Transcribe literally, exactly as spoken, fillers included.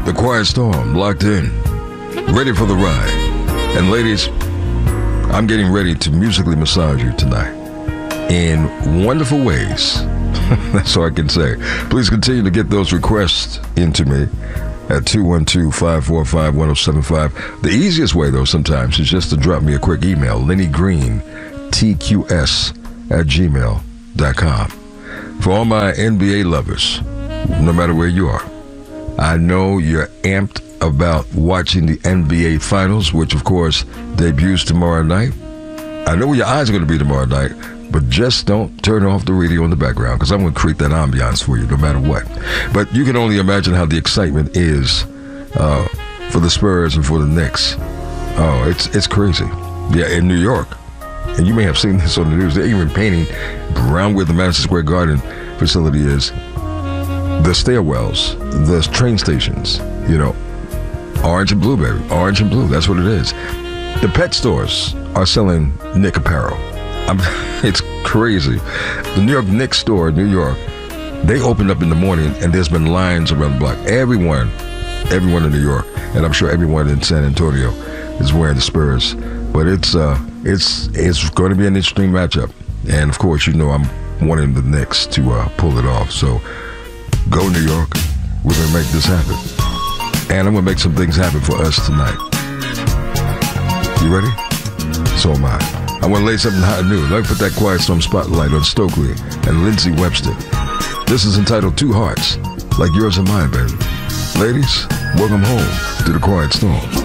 The Quiet Storm, locked in, ready for the ride. And ladies, I'm getting ready to musically massage you tonight in wonderful ways. That's all I can say. Please continue to get those requests into me at two one two, five four five, one oh seven five. The easiest way, though, sometimes is just to drop me a quick email, Lenny Green, T Q S at gmail dot com. For all my N B A lovers, no matter where you are, I know you're amped about watching the N B A Finals, which, of course, debuts tomorrow night. I know where your eyes are going to be tomorrow night, but just don't turn off the radio in the background, because I'm going to create that ambiance for you no matter what. But you can only imagine how the excitement is uh, for the Spurs and for the Knicks. Oh, it's it's crazy. Yeah, in New York. And you may have seen this on the news. They're even painting around where the Madison Square Garden facility is, the stairwells, the train stations, you know, orange and blue, baby. Orange and blue. That's what it is. The pet stores are selling Knick apparel. I'm, it's crazy. The New York Knicks store in New York, they opened up in the morning, and there's been lines around the block. Everyone, everyone in New York, and I'm sure everyone in San Antonio is wearing the Spurs. But it's uh, it's it's going to be an interesting matchup. And, of course, you know I'm wanting the Knicks to uh, pull it off. So go New York. We're going to make this happen. And I'm going to make some things happen for us tonight. You ready? So am I. I want to lay something hot and new. Let me put that Quiet Storm spotlight on Stokely and Lindsey Webster. This is entitled Two Hearts, like yours and mine, baby. Ladies, welcome home to the Quiet Storm.